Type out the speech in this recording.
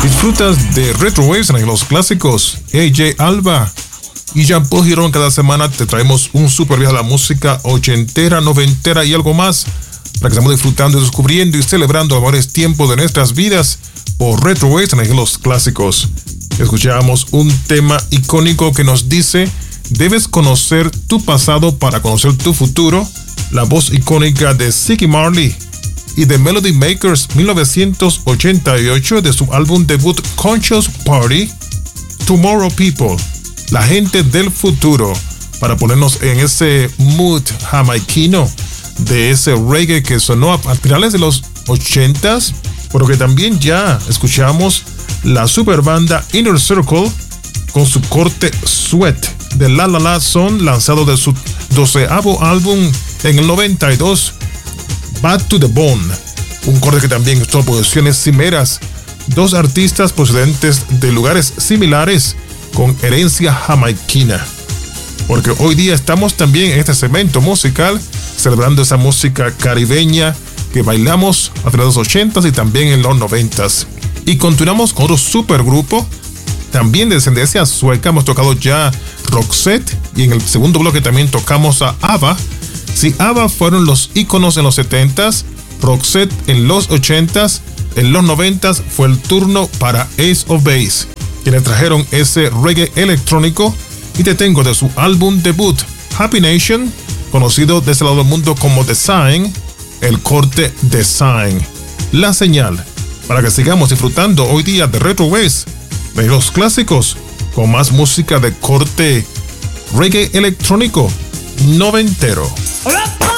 Disfrutas de Retro Waves en los clásicos. AJ Alba y Jean-Paul Girón. Cada semana te traemos un super viaje a la música ochentera, noventera y algo más para que estemos disfrutando, descubriendo y celebrando los mejores tiempos de nuestras vidas por Retro Waves en los clásicos. Escuchamos un tema icónico que nos dice: debes conocer tu pasado para conocer tu futuro. La voz icónica de Ziggy Marley y The Melody Makers, 1988, de su álbum debut Conscious Party. Tomorrow People, la gente del futuro, para ponernos en ese mood jamaiquino de ese reggae que sonó a finales de los 80s, pero que también ya escuchamos la super banda Inner Circle con su corte Sweat de La La La Son, lanzado de su 12avo álbum en el 92, Bad to the Bone, un corte que también tuvo producciones cimeras, dos artistas procedentes de lugares similares con herencia jamaiquina, porque hoy día estamos también en este segmento musical celebrando esa música caribeña que bailamos a finales de los 80s y también en los 90s. Y continuamos con otro supergrupo también de descendencia sueca. Hemos tocado ya Roxette y en el segundo bloque también tocamos a ABBA. Si ABBA fueron los íconos en los 70s, Roxette en los 80s, en los 90s fue el turno para Ace of Base, quienes trajeron ese reggae electrónico. Y te tengo de su álbum debut Happy Nation, conocido de este lado del mundo como The Sign, el corte The Sign, la señal, para que sigamos disfrutando hoy día de Retro Waves, de los clásicos, con más música de corte reggae electrónico noventero. ¡Hola!